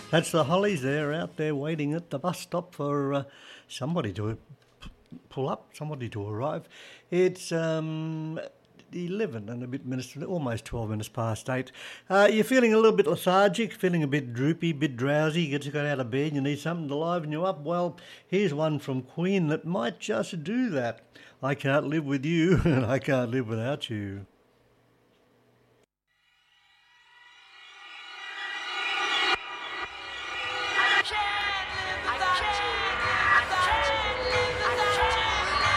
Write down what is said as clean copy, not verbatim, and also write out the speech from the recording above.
That's the Hollies. They're out there waiting at the bus stop for somebody to pull up, somebody to arrive. It's 11 and a bit minutes, almost 12 minutes past 8. You're feeling a little bit lethargic, feeling a bit droopy, a bit drowsy. You just got out of bed, you need something to liven you up. Well, here's one from Queen that might just do that. I can't live with you and I can't live without you.